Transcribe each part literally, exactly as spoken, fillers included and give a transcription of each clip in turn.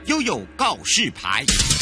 悠悠告示牌。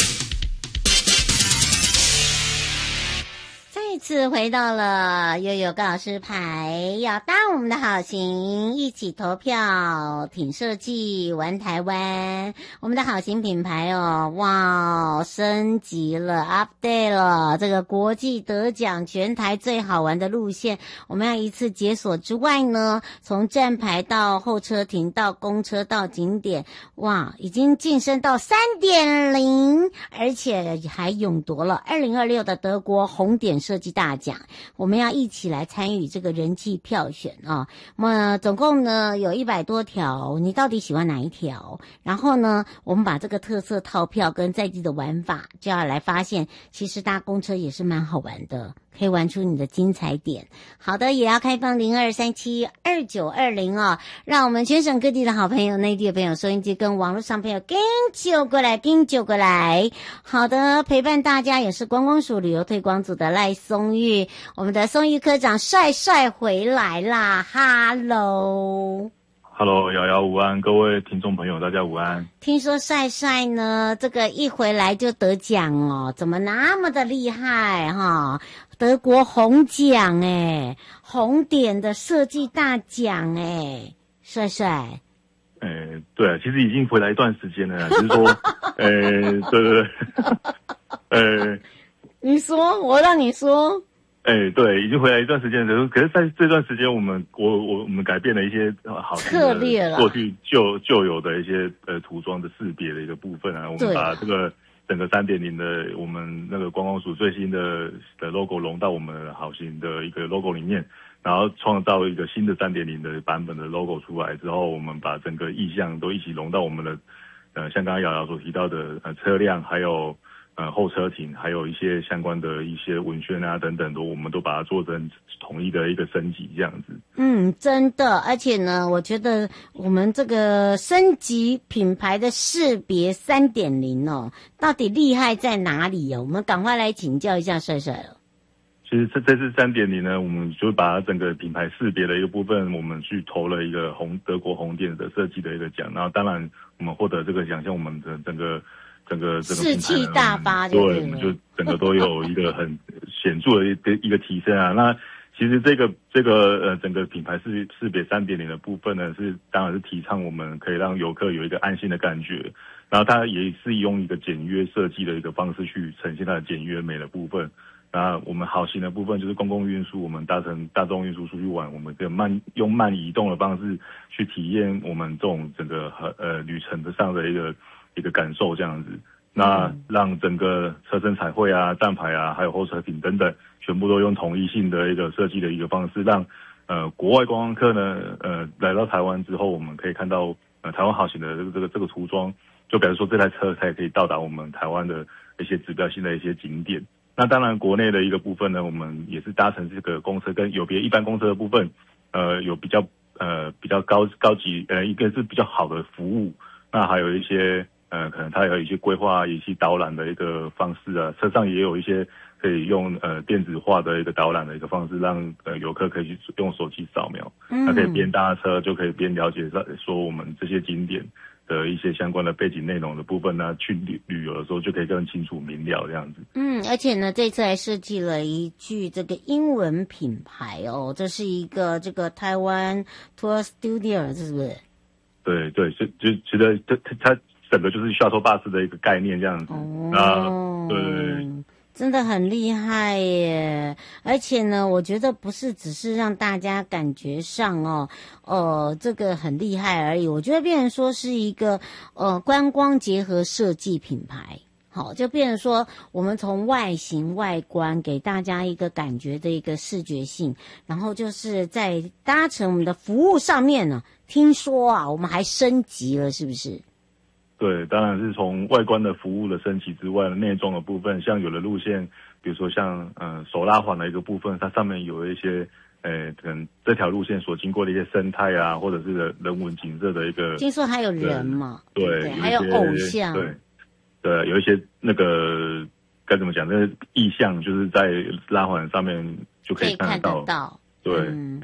再次回到了悠悠告示牌，要当我们的好行，一起投票挺设计玩台湾。我们的好行品牌哦，哇，升级了 update 了，这个国际得奖全台最好玩的路线，我们要一次解锁之外呢，从站牌到候车亭到公车到景点，哇，已经晋升到 三点零， 而且还勇夺了二零二六的德国红点设计大奖，我们要一起来参与这个人气票选啊。那么总共呢有一百多条，你到底喜欢哪一条？然后呢，我们把这个特色套票跟在地的玩法，就要来发现，其实搭公车也是蛮好玩的，可以玩出你的精彩点。好的，也要开放零二三七二九二零哦，让我们全省各地的好朋友、内地的朋友、收音机跟网络上朋友跟就过来，跟就过来。好的，陪伴大家也是观光署旅游推广组的赖松玉，我们的松玉科长帅帅回来啦，哈喽。 Hello， 瑶瑶午安，各位听众朋友，大家午安。 听说帅帅呢，这个一回来就得奖哦，怎么那么的厉害哈？德国红奖哎，红点的设计大奖哎，帅帅。 诶，对，其实已经回来一段时间了，只是说，诶，对对对，诶， 你说，我让你说。 哎，对，已经回来一段时间了。可是在这段时间，我们我我我们改变了一些好策略了， 过去旧旧有的一些呃涂装的识别的一个部分啊，我们把这个整个 三点零 的我们那个观光署最新的的 logo 融到我们好行的一个 logo 里面，然后创造一个新的 三点零 的版本的 logo 出来之后，我们把整个意象都一起融到我们的呃像刚刚瑶瑶所提到的呃车辆还有。呃，候车亭还有一些相关的一些文宣啊等等的，我们都把它做成统一的一个升级这样子。 嗯，真的，而且呢，我觉得我们这个升级品牌的识别 三点零 哦，到底厉害在哪里哦？我们赶快来请教一下帅帅了。 其实这这次 三点零 呢，我们就把整个品牌识别的一个部分，我们去投了一个红德国红点的设计的一个奖，然后当然我们获得这个奖项，我们的整个。整个整个士气大发就对了， 对，我们就整个都有一个很显著的一个一个提升啊。那其实这个这个呃整个品牌识识别 三点零 的部分呢，是当然是提倡我们可以让游客有一个安心的感觉，然后它也是用一个简约设计的一个方式去呈现它的简约美的部分。那我们好行的部分就是公共运输，我们搭乘大众运输出去玩，我们可以慢用慢移动的方式去体验我们这种整个呃旅程的上的一个。一个感受这样子，那让整个车身彩绘啊、站牌啊，还有候车亭等等，全部都用统一性的一个设计的一个方式，让呃国外观光客呢，呃来到台湾之后，我们可以看到呃台湾好行的这个这个这个涂装，就表示说这台车才可以到达我们台湾的一些指标性的一些景点。那当然，国内的一个部分呢，我们也是搭乘这个公车，跟有别一般公车的部分，呃有比较呃比较高高级呃一个是比较好的服务，那还有一些。呃，可能它有一些规划以及导览的一个方式啊，车上也有一些可以用呃电子化的一个导览的一个方式，让呃游客可以去用手机扫描，嗯，那可以边搭车就可以边了解说我们这些景点的一些相关的背景内容的部分呢，去旅旅游的时候就可以更清楚明了这样子。 嗯，而且呢，这次还设计了一句这个英文品牌哦，这是一个这个台湾 Tour Studio， 是不是？ 对对，就就觉得它它。整个就是 shuttle bus 的一个概念这样子， 哦， 对， 真的很厉害耶！而且呢，我觉得不是只是让大家感觉上哦，呃，这个很厉害而已。我觉得变成说是一个呃观光结合设计品牌，好，就变成说我们从外形外观给大家一个感觉的一个视觉性，然后就是在搭乘我们的服务上面呢，听说啊，我们还升级了，是不是？ 对，当然是从外观的服务的升级之外，内装的部分，像有的路线，比如说像呃手拉环的一个部分，它上面有一些，呃，可能这条路线所经过的一些生态啊，或者是人人文景色的一个。 听说还有人嘛？ 对， 对，还有偶像。 对，对，有一些那个该怎么讲？那个意象就是在拉环上面就可以看得到。 可以看得到。 对。 嗯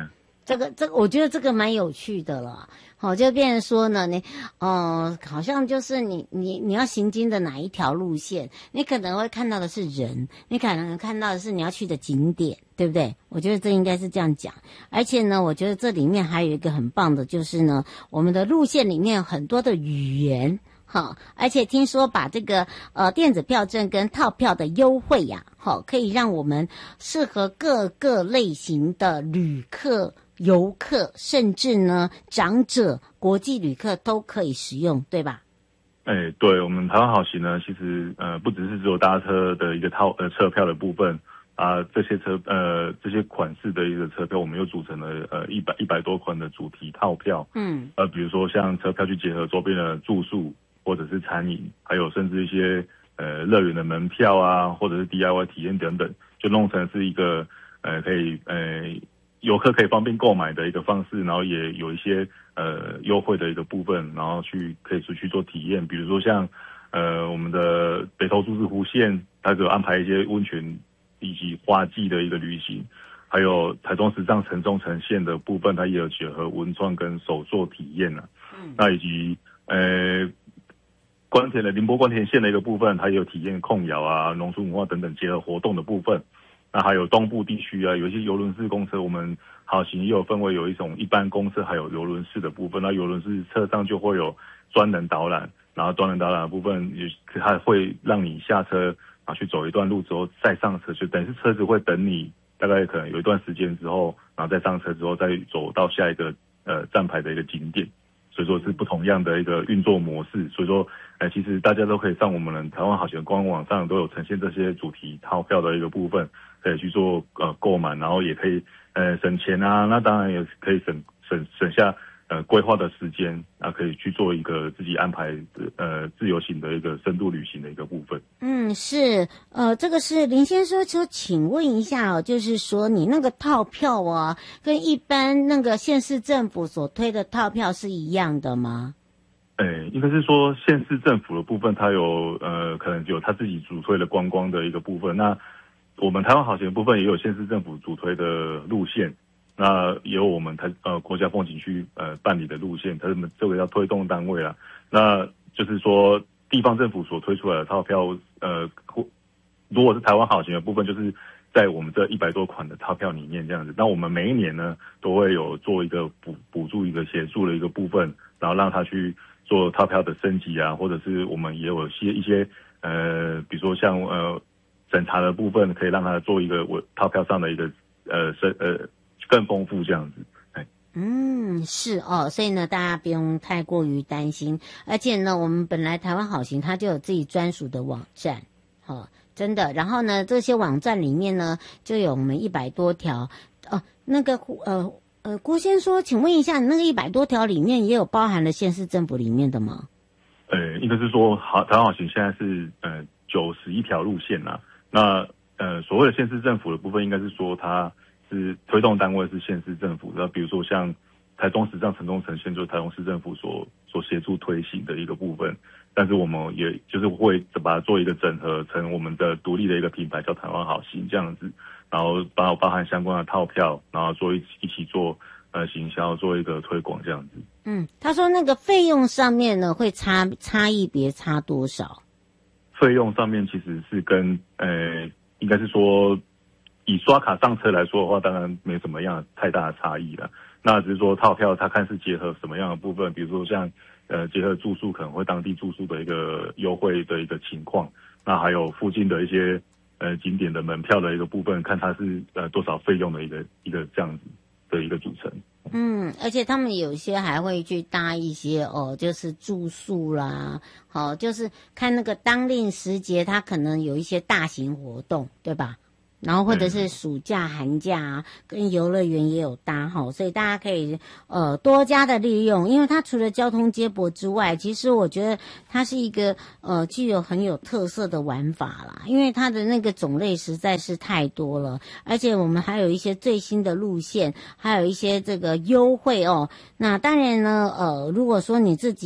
这个这个，我觉得这个蛮有趣的了。好，就变成说呢，你，呃，好像就是你你你要行经的哪一条路线，你可能会看到的是人，你可能看到的是你要去的景点，对不对？我觉得这应该是这样讲。而且呢，我觉得这里面还有一个很棒的，就是呢，我们的路线里面有很多的语言。好，而且听说把这个呃电子票证跟套票的优惠呀，好，可以让我们适合各个类型的旅客、游客，甚至呢长者、国际旅客都可以使用，对吧？ 哎，对，我们台湾好行呢，其实呃不只是只有搭车的一个套呃车票的部分啊，这些车呃这些款式的一个车票，我们又组成了呃一百一百多款的主题套票，嗯，呃比如说像车票去结合周边的住宿。或者是餐饮，还有甚至一些呃乐园的门票啊，或者是 D I Y 体验等等，就弄成是一个呃可以呃游客可以方便购买的一个方式，然后也有一些呃优惠的一个部分，然后去可以出去做体验，比如说像呃我们的北投竹子湖线，它就安排一些温泉以及花季的一个旅行，还有台中时尚城中城线的部分，它也有结合文创跟手作体验啊，嗯，那以及呃。关田的宁波关田线的一个部分，它也有体验控窑啊、农村文化等等结合活动的部分。那还有东部地区啊，有一些邮轮式公车，我们好行也有分为有一种一般公车，还有邮轮式的部分。那邮轮式车上就会有专人导览，然后专人导览的部分也它会让你下车啊去走一段路之后再上车，就等于是车子会等你大概可能有一段时间之后，然后再上车之后再走到下一个呃站牌的一个景点。所以说是不同样的一个运作模式，所以说，呃，其实大家都可以上我们的台湾好行官网上都有呈现这些主题套票的一个部分，可以去做呃购买，然后也可以呃省钱啊，那当然也可以省省省下呃规划的时间啊，可以去做一个自己安排呃自由行的一个深度旅行的一个部分。 嗯，是，呃，这个是林先生说，请问一下哦，就是说你那个套票啊，跟一般那个县市政府所推的套票是一样的吗？ 诶，应该是说县市政府的部分，它有呃可能有他自己主推的观光的一个部分，那我们台湾好行的部分也有县市政府主推的路线。那也有我们台呃国家风景区呃办理的路线，它们这个要推动单位啦。那就是说地方政府所推出来的套票，呃，如果是台湾好行的部分，就是在我们这一百多款的套票里面这样子。那我们每一年呢都会有做一个补补助一个协助的一个部分，然后让他去做套票的升级啊，或者是我们也有些一些呃，比如说像呃审查的部分，可以让他做一个我套票上的一个呃升呃。更丰富这样子，哎， 嗯，是哦，所以呢，大家不用太过于担心。而且呢，我们本来台湾好行它就有自己专属的网站，哦，真的。然后呢，这些网站里面呢，就有我们一百多条。哦，那个呃呃，郭先说，请问一下，那个一百多条里面也有包含了县市政府里面的吗？ 呃，应该是说，好，台湾好行现在是呃九十一条路线啦。那呃，所谓的县市政府的部分，应该是说它。是推动单位是县市政府，那比如说像台中时尚城中城线，就是台中市政府所所协助推行的一个部分，但是我们也就是会把它做一个整合成我们的独立的一个品牌，叫台湾好行这样子，然后包包含相关的套票，然后做一一起做呃行销，做一个推广这样子。 嗯，他说那个费用上面呢会差差异别差多少？ 费用上面其实是跟呃应该是说。以刷卡上车来说的话，当然没什么样太大的差异了。那只是说套票它看是结合什么样的部分，比如说像呃结合住宿可能会当地住宿的一个优惠的一个情况，那还有附近的一些呃景点的门票的一个部分，看它是呃多少费用的一个一个这样子的一个组成。 嗯，而且他们有些还会去搭一些哦，就是住宿啦，好、哦，就是看那个当令时节，它可能有一些大型活动，对吧？然后或者是暑假、寒假啊，跟游乐园也有搭哈，所以大家可以呃多加的利用，因为它除了交通接驳之外，其实我觉得它是一个呃具有很有特色的玩法啦，因为它的那个种类实在是太多了，而且我们还有一些最新的路线，还有一些这个优惠哦。那当然呢，呃，如果说你自己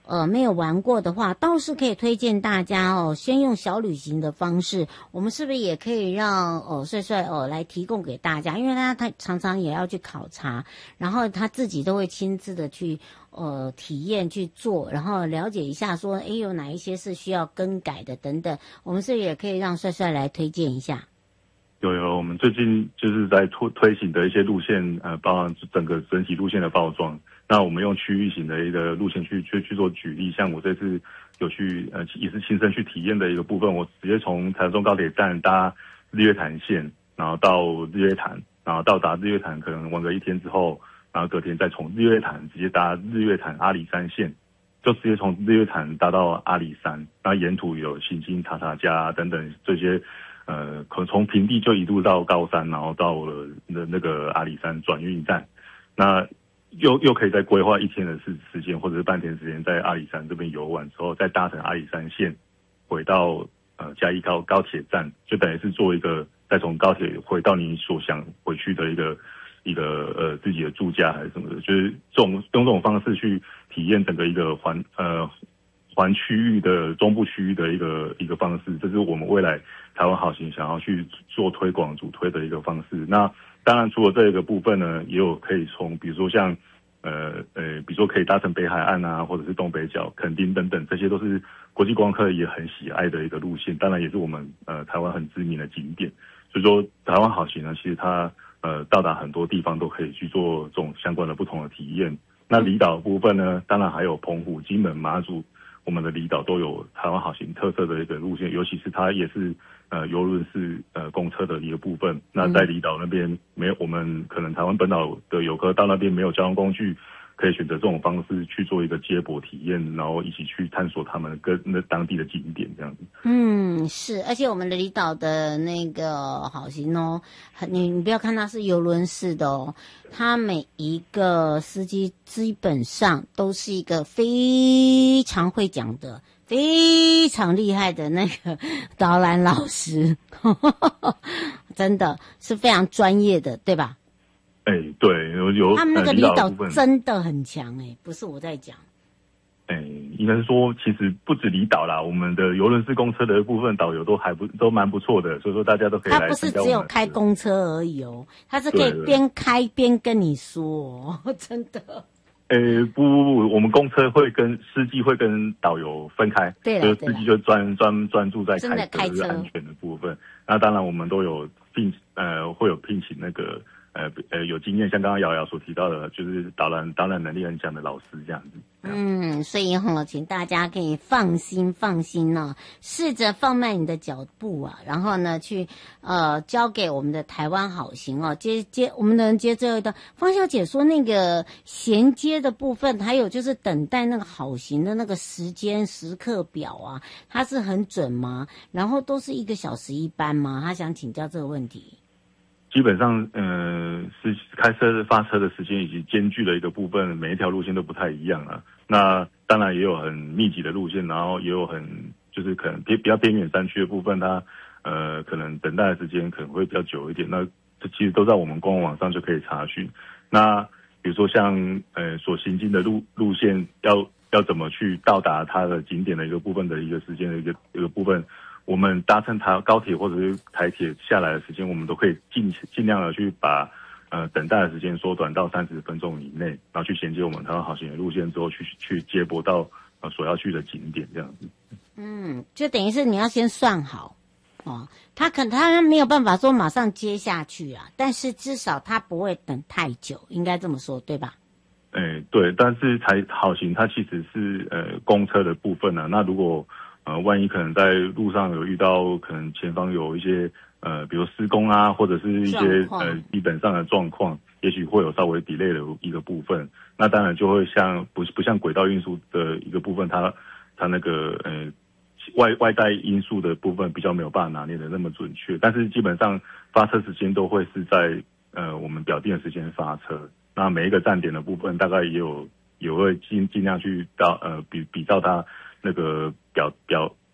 呃没有玩过的话，倒是可以推荐大家哦，先用小旅行的方式，我们是不是也可以让哦帅帅哦来提供给大家？因为他他常常也要去考察，然后他自己都会亲自的去呃体验去做，然后了解一下说，哎，有哪一些是需要更改的等等，我们是不是也可以让帅帅来推荐一下？ 有有，我们最近就是在推推行的一些路线，呃，包含整个整体路线的包装。那我们用区域型的一个路线去去去做举例，像我这次有去呃也是亲身去体验的一个部分，我直接从台中高铁站搭日月潭线，然后到日月潭，然后到达日月潭可能玩个一天之后，然后隔天再从日月潭直接搭日月潭阿里山线，就直接从日月潭搭到阿里山，然后沿途有行经茶茶家等等这些。呃，可能从平地就一路到高山，然后到了那那个阿里山转运站，那又又可以再规划一天的时时间，或者是半天时间在阿里山这边游玩之后，再搭乘阿里山线回到呃嘉义高高铁站，就等于是做一个再从高铁回到你所想回去的一个一个呃自己的住家还是什么的，就是这种用这种方式去体验整个一个环呃。环区域的中部区域的一个一个方式，这是我们未来台湾好行想要去做推广主推的一个方式。那当然除了这个部分呢，也有可以从比如说像呃呃，比如说可以搭乘北海岸啊，或者是东北角、垦丁等等，这些都是国际观光客也很喜爱的一个路线。当然也是我们呃台湾很知名的景点。所以说台湾好行呢，其实它呃到达很多地方都可以去做这种相关的不同的体验。那离岛的部分呢，当然还有澎湖、金门、马祖。我们的离岛都有台湾好行特色的一个路线，尤其是它也是呃邮轮式呃公车的一个部分。那在离岛那边没有，我们可能台湾本岛的游客到那边没有交通工具，可以选择这种方式去做一个接驳体验，然后一起去探索他们跟那当地的景点这样子。 嗯，是，而且我们的离岛的那个好行哦，你你不要看它是邮轮式的哦，它每一个司机基本上都是一个非常会讲的、非常厉害的那个导览老师，呵呵呵真的是非常专业的，对吧？ 哎、欸，对，有有他们那个离岛真的很强哎、欸，不是我在讲。 哎、欸，应该是说，其实不止离岛啦，我们的邮轮式公车的部分导游都还不都蛮不错的，所以说大家都可以来。 他不是只有开公车而已哦，他是可以边开边跟你说、哦，真的。 呃、欸，不不不，我们公车会跟司机会跟导游分开， 对了， 司机就专专专注在开开车安全的部分。那当然，我们都有聘呃会有聘请那个。呃呃，有经验，像刚刚瑶瑶所提到的，就是导览导览能力很强的老师这样子。 嗯，所以哈，请大家可以放心放心哦，试着放慢你的脚步啊，然后呢，去呃交给我们的台湾好行哦。接接我们的人接这的方小姐说，那个衔接的部分，还有就是等待那个好行的那个时间时刻表啊，它是很准吗？然后都是一个小时一班吗？她想请教这个问题。 基本上，呃，是开车发车的时间以及间距的一个部分，每一条路线都不太一样啊。那当然也有很密集的路线，然后也有很就是可能比比较边远山区的部分，它呃可能等待的时间可能会比较久一点。那这其实都在我们官网上就可以查询。那比如说像呃所行经的路路线要要怎么去到达它的景点的一个部分的一个时间的一个一个部分。我们搭乘台高铁或者是台铁下来的时间，我们都可以尽尽量的去把呃等待的时间缩短到三十分钟以内，然后去衔接我们台湾好行的路线之后，去去接驳到呃所要去的景点这样子。 嗯，就等于是你要先算好哦，他可能他没有办法说马上接下去啊，但是至少他不会等太久，应该这么说对吧？ 哎、欸，对，但是台好行它其实是呃公车的部分啊，那如果呃，万一可能在路上有遇到可能前方有一些呃，比如施工啊，或者是一些呃基本上的状况，也许会有稍微 delay 的一个部分。那当然就会像不不像轨道运输的一个部分，它它那个呃外外带因素的部分比较没有办法拿捏的那么准确。但是基本上发车时间都会是在呃我们表定的时间发车。那每一个站点的部分大概也有也会尽尽量去到呃比比照它。那个表表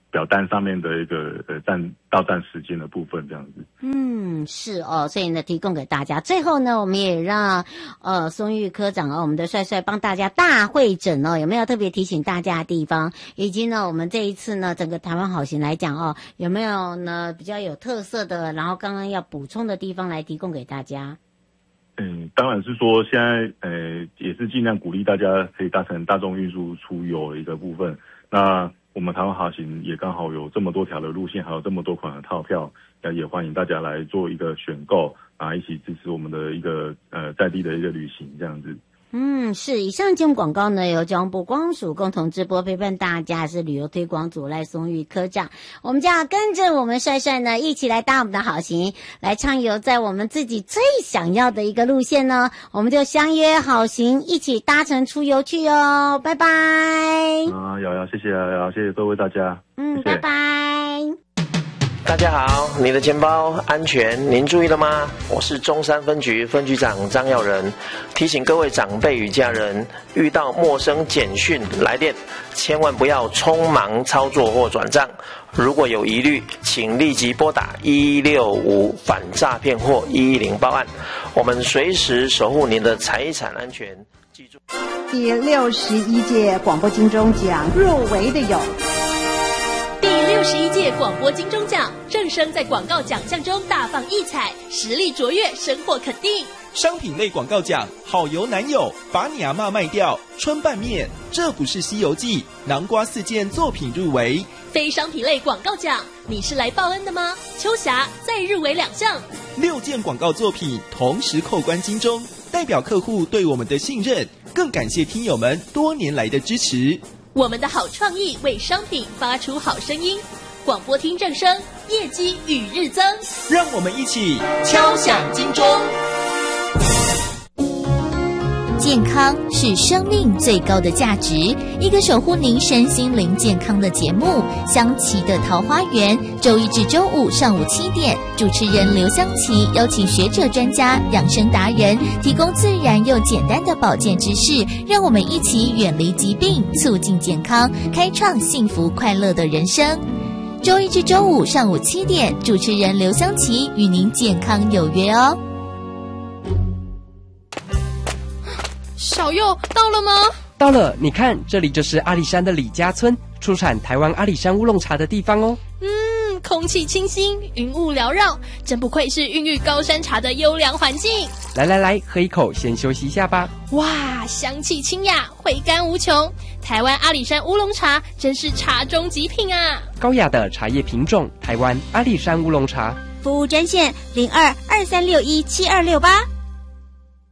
表单上面的一个呃站到站时间的部分这样子。 嗯，是哦，所以呢提供给大家。最后呢，我们也让呃松玉科长哦，我们的帅帅帮大家大会诊哦，有没有特别提醒大家的地方？以及呢，我们这一次呢，整个台湾好行来讲哦，有没有呢比较有特色的，然后刚刚要补充的地方来提供给大家？ 嗯，当然是说现在呃也是尽量鼓励大家可以搭乘大众运输出游的一个部分。那我们台湾好行也刚好有这么多条的路线，还有这么多款的套票，也欢迎大家来做一个选购啊，一起支持我们的一个呃在地的一个旅行这样子。 嗯，是。以上节目广告呢，由交通部观光署共同直播，陪伴大家是旅游推广组赖松玉科长。我们就要跟着我们帅帅呢，一起来搭我们的好行，来畅游在我们自己最想要的一个路线呢。我们就相约好行，一起搭乘出游去哦。拜拜。 啊，瑶瑶，谢谢瑶瑶，谢谢各位大家。 嗯， 谢谢拜拜。 大家好，你的钱包安全，您注意了吗？我是中山分局分局长张耀仁，提醒各位长辈与家人，遇到陌生简讯来电，千万不要匆忙操作或转账。如果有疑虑，请立即拨打一六五反诈骗或一一零报案，我们随时守护您的财产安全。记住， 第六十一届广播金钟奖入围的有。 第六十一届广播金钟奖，正声在广告奖项中大放异彩，实力卓越，深获肯定。 商品类广告奖，好油男友，把你阿嬷卖掉，春拌面，这不是西游记，南瓜四件作品入围。 非商品类广告奖，你是来报恩的吗？秋霞再入围两项， 六件广告作品同时扣关金钟，代表客户对我们的信任，更感谢听友们多年来的支持。 我们的好创意为商品发出好声音，广播听正声，业绩与日增。 让我们一起敲响金钟。 健康是生命最高的价值，一个守护您身心灵健康的节目《香琪的桃花源》，周一至周五上午七点，主持人刘香琪邀请学者专家、养生达人，提供自然又简单的保健知识，让我们一起远离疾病，促进健康，开创幸福快乐的人生。周一至周五上午七点，主持人刘香琪与您健康有约哦。 小佑到了吗？ 到了，你看，这里就是阿里山的李家村，出产台湾阿里山乌龙茶的地方哦。 嗯，空气清新，云雾缭绕，真不愧是孕育高山茶的优良环境。 来来来，喝一口，先休息一下吧。 哇，香气清雅，回甘无穷。台湾阿里山乌龙茶真是茶中极品啊！ 高雅的茶叶品种，台湾阿里山乌龙茶。 服务专线零二二三六一七二六八。